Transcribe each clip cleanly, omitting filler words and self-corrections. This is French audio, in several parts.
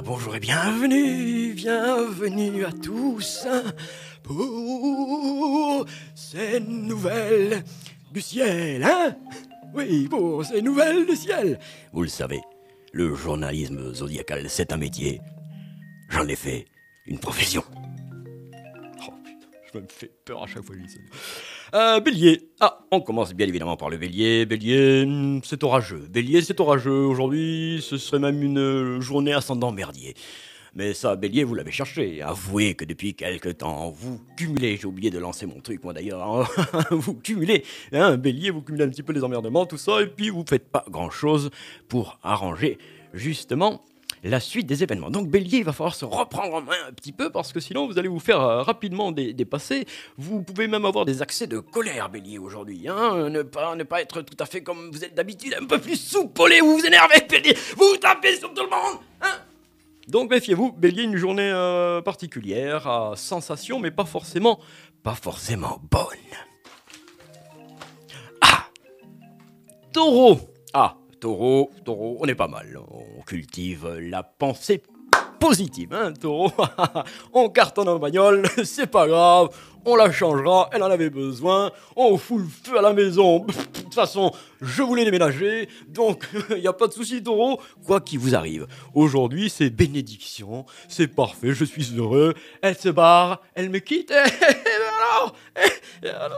bonjour et bienvenue à tous pour ces nouvelles du ciel, hein? Oui, pour ces nouvelles du ciel. Vous le savez, le journalisme zodiacal, c'est un métier. J'en ai fait une profession. Oh putain, je me fais peur à chaque fois que je dis ça. Bélier. Ah, on commence bien évidemment par le bélier. Bélier, c'est orageux. Bélier, c'est orageux. Aujourd'hui, ce serait même une journée ascendant merdier. Mais ça, Bélier, vous l'avez cherché. Avouez que depuis quelque temps, vous cumulez, j'ai oublié de lancer mon truc, moi d'ailleurs, hein. Vous cumulez, hein, Bélier, vous cumulez un petit peu les emmerdements, tout ça, et puis vous faites pas grand-chose pour arranger, justement, la suite des événements. Donc Bélier, il va falloir se reprendre en main un petit peu, parce que sinon, vous allez vous faire rapidement dépasser. Vous pouvez même avoir des accès de colère, Bélier, aujourd'hui, hein. Ne pas être tout à fait comme vous êtes d'habitude, un peu plus soupolé, vous vous énervez, Bélier, vous tapez sur tout le monde, hein. Donc méfiez-vous, Bélier, une journée particulière, à sensation, mais pas forcément bonne. Ah, Taureau. Ah, Taureau, on est pas mal. On cultive la pensée positive, hein, Taureau. On cartonne en bagnole, c'est pas grave. On la changera, elle en avait besoin. On fout le feu à la maison. De toute façon, je voulais déménager, donc il n'y a pas de souci, Taureau. Quoi qu'il vous arrive, aujourd'hui c'est bénédiction, c'est parfait, je suis heureux. Elle se barre, elle me quitte. Et alors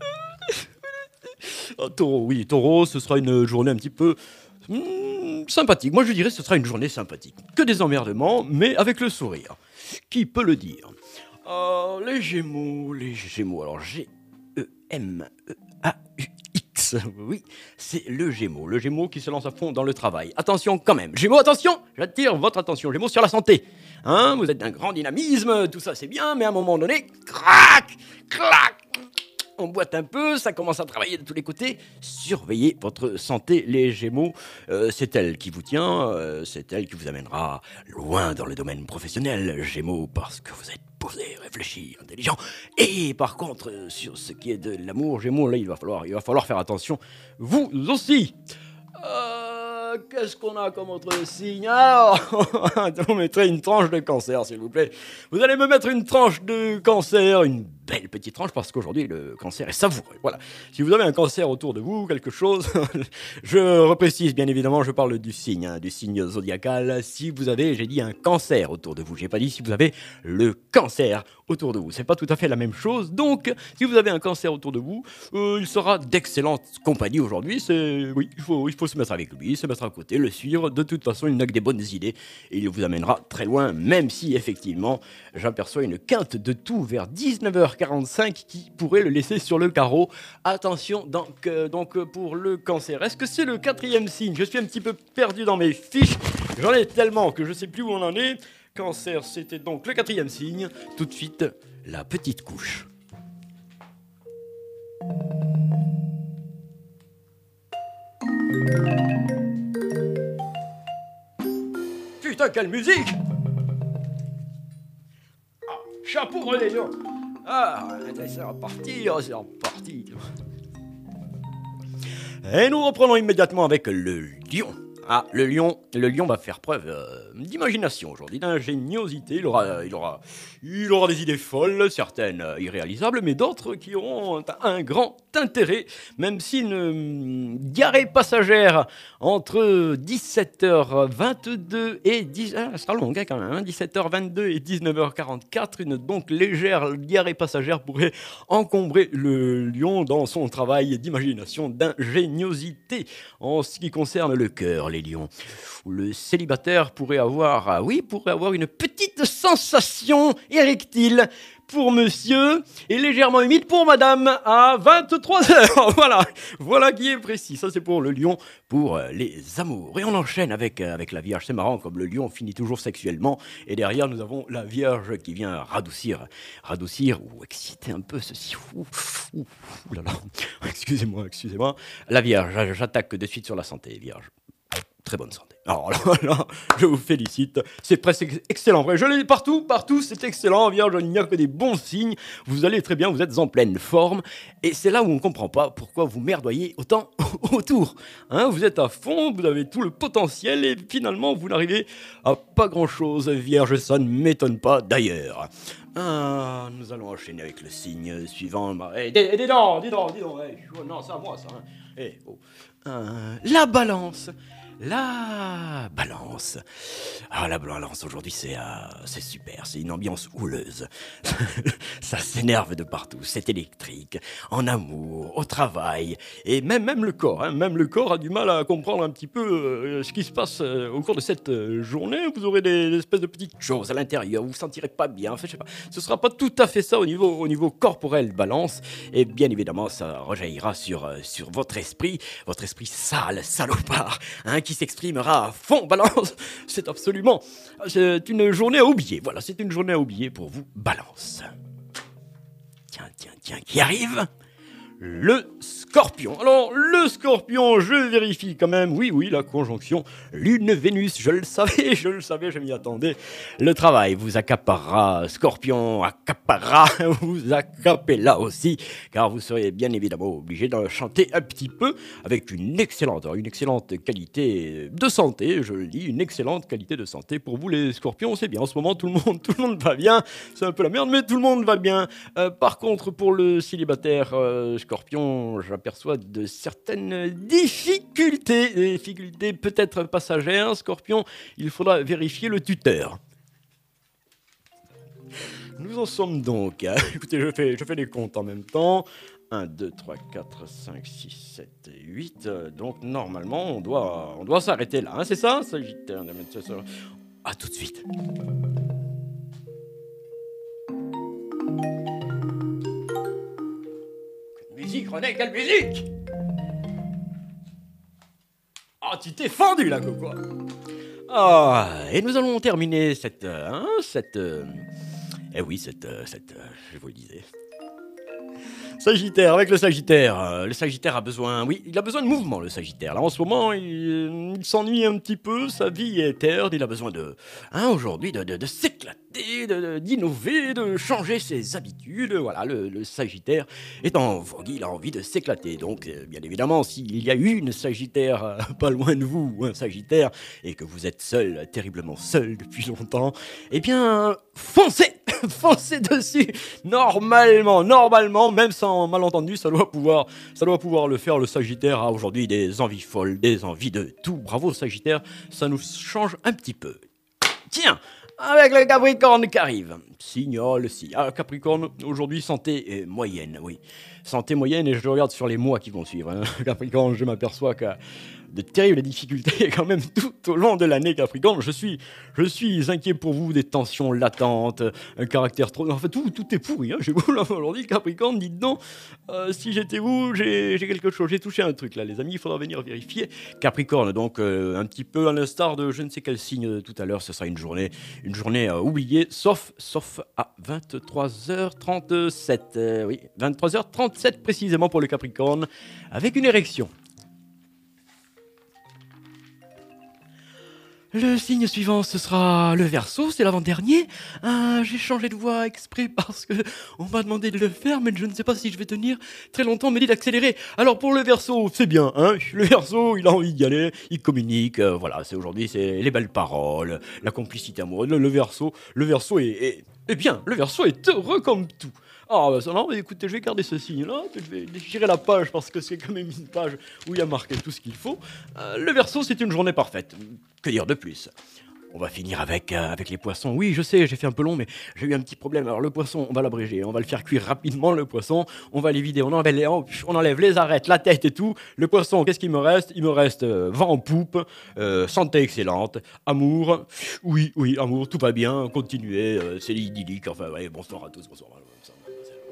oh, Taureau, oui, Taureau, ce sera une journée un petit peu sympathique. Moi je dirais que ce sera une journée sympathique. Que des emmerdements, mais avec le sourire. Qui peut le dire? Les Gémeaux, alors G-E-M-E-A-U-X, oui, c'est le Gémeaux qui se lance à fond dans le travail. Attention quand même, Gémeaux, attention, j'attire votre attention, Gémeaux, sur la santé. Hein, vous êtes d'un grand dynamisme, tout ça c'est bien, mais à un moment donné, crac, on boite un peu, ça commence à travailler de tous les côtés. Surveillez votre santé, les Gémeaux. C'est elle qui vous tient, c'est elle qui vous amènera loin dans le domaine professionnel, Gémeaux, parce que vous êtes posé, réfléchi, intelligent. Et par contre, sur ce qui est de l'amour, Gémeaux, là, il va falloir faire attention. Vous aussi. Qu'est-ce qu'on a comme autre signe? Alors, on mettrait une tranche de Cancer, s'il vous plaît. Vous allez me mettre une tranche de Cancer, une belle petite tranche, parce qu'aujourd'hui, le Cancer est savoureux. Voilà. Si vous avez un Cancer autour de vous, quelque chose, je reprécise, bien évidemment, je parle du signe zodiacal. Si vous avez, j'ai dit, un Cancer autour de vous. J'ai pas dit si vous avez le Cancer autour de vous. C'est pas tout à fait la même chose. Donc, si vous avez un Cancer autour de vous, il sera d'excellente compagnie aujourd'hui. Oui, il faut se mettre avec lui, se mettre à côté, le suivre. De toute façon, il n'a que des bonnes idées et il vous amènera très loin, même si effectivement, j'aperçois une quinte de tout vers 19h45 qui pourrait le laisser sur le carreau. Attention, donc pour le Cancer. Est-ce que c'est le 4e signe? Je suis un petit peu perdu dans mes fiches. J'en ai tellement que je sais plus où on en est. Cancer, c'était donc le 4e signe. Tout de suite, la petite couche. Putain, quelle musique! Ah, chapeau relayant! Ah, c'est reparti. Et nous reprenons immédiatement avec le lion. Ah, le lion va faire preuve d'imagination aujourd'hui, d'ingéniosité. Il aura des idées folles, certaines irréalisables, mais d'autres qui auront un grand intérêt, même si une diarrhée passagère entre 17h22 et 10... Ah, ça sera long quand même, hein, 17h22 et 19h44, une donc légère diarrhée passagère pourrait encombrer le lion dans son travail d'imagination, d'ingéniosité. En ce qui concerne le cœur, les lions, le célibataire pourrait avoir une petite sensation érectile pour monsieur et légèrement humide pour madame à 23h. Voilà qui est précis. Ça, c'est pour le lion, pour les amours. Et on enchaîne avec la Vierge. C'est marrant, comme le lion finit toujours sexuellement. Et derrière, nous avons la Vierge qui vient radoucir ou exciter un peu ceci. Ouh là là. Excusez-moi. La Vierge, j'attaque de suite sur la santé, Vierge. très bonne santé. Alors là, je vous félicite, c'est presque excellent. Vrai, je l'ai partout, c'est excellent, Vierge, il n'y a que des bons signes. Vous allez très bien, vous êtes en pleine forme. Et c'est là où on ne comprend pas pourquoi vous merdoyez autant autour. Hein, vous êtes à fond, vous avez tout le potentiel et finalement vous n'arrivez à pas grand-chose. Vierge, ça ne m'étonne pas d'ailleurs. Ah, nous allons enchaîner avec le signe suivant. Dis donc, non, c'est à moi ça. Hein. La balance. La balance. Ah, la balance, aujourd'hui, c'est super. C'est une ambiance houleuse. Ça s'énerve de partout. C'est électrique. En amour, au travail. Et même le corps. Hein, même le corps a du mal à comprendre un petit peu ce qui se passe au cours de cette journée. Vous aurez des espèces de petites choses à l'intérieur. Vous vous sentirez pas bien. Enfin, je sais pas. Ce sera pas tout à fait ça au niveau corporel, balance. Et bien évidemment, ça rejaillira sur votre esprit sale, salopard. Hein, qui s'exprimera à fond, balance. C'est une journée à oublier. Voilà, c'est une journée à oublier pour vous, balance. Tiens, qui arrive ? Le Scorpion. Alors, le Scorpion, je vérifie quand même. Oui, la conjonction Lune-Vénus, je le savais, je m'y attendais. Le travail vous accaparera, Scorpion vous accaper là aussi, car vous serez bien évidemment obligé de chanter un petit peu avec une excellente qualité de santé, je le dis, une excellente qualité de santé. Pour vous les Scorpions, c'est bien. En ce moment, tout le monde va bien. C'est un peu la merde, mais tout le monde va bien. Par contre, pour le célibataire Scorpion, j'aperçois de certaines difficultés peut-être passagères. Scorpion, il faudra vérifier le tuteur. Nous en sommes donc. Écoutez, je fais les comptes en même temps. 1, 2, 3, 4, 5, 6, 7, 8. Donc normalement, on doit s'arrêter là. Hein, c'est ça, Sagittaire. À tout de suite. Musique, René, quelle musique! Oh, tu t'es fendu là, Coco! Et nous allons terminer je vous le disais. Sagittaire, avec le Sagittaire. Le Sagittaire a besoin, il a besoin de mouvement, le Sagittaire. Là, en ce moment, il s'ennuie un petit peu, sa vie est terne, il a besoin aujourd'hui, de s'éclater, d'innover, de changer ses habitudes. Voilà, le Sagittaire est en vogue, il a envie de s'éclater. Donc, bien évidemment, s'il y a une Sagittaire pas loin de vous, ou un Sagittaire, et que vous êtes seul, terriblement seul depuis longtemps, eh bien, foncez Foncez dessus. Normalement, même sans malentendu, ça doit pouvoir le faire. Le Sagittaire a aujourd'hui des envies folles, des envies de tout. Bravo Sagittaire, ça nous change un petit peu. Tiens, avec le Capricorne qui arrive. Signal, si. Capricorne, aujourd'hui, santé moyenne, oui. Santé moyenne, et je regarde sur les mois qui vont suivre. Hein. Capricorne, je m'aperçois que de terribles difficultés quand même tout au long de l'année, Capricorne. Je suis inquiet pour vous, des tensions latentes, un caractère trop... Enfin, tout est pourri, hein. J'ai vous là aujourd'hui, Capricorne, dites donc, si j'étais vous, j'ai quelque chose, j'ai touché un truc là, les amis, il faudra venir vérifier. Capricorne, donc, un petit peu à l'instar de je ne sais quel signe tout à l'heure, ce sera une journée oubliée, sauf à 23h37, oui, 23h37 précisément pour le Capricorne, avec une érection. Le signe suivant, ce sera le Verseau, c'est l'avant-dernier. J'ai changé de voix exprès parce que on m'a demandé de le faire, mais je ne sais pas si je vais tenir très longtemps. On m'a dit d'accélérer. Alors pour le Verseau, c'est bien, hein. Le Verseau, il a envie d'y aller, il communique. Voilà, aujourd'hui, c'est les belles paroles, la complicité amoureuse. Le Verseau est bien. Le Verseau est heureux comme tout. Non, écoutez, je vais garder ce signe-là, je vais déchirer la page parce que c'est quand même une page où il y a marqué tout ce qu'il faut. Le Verseau, c'est une journée parfaite. Que dire de plus ? On va finir avec les poissons. Oui, je sais, j'ai fait un peu long, mais j'ai eu un petit problème. Alors le poisson, on va l'abréger, on va le faire cuire rapidement, le poisson. On va les vider, on enlève les arêtes, la tête et tout. Le poisson, qu'est-ce qu'il me reste ? Il me reste vent en poupe, santé excellente, amour. Oui, amour, tout va bien, continuez, c'est idyllique. Enfin, ouais, bonsoir à tous, bonsoir.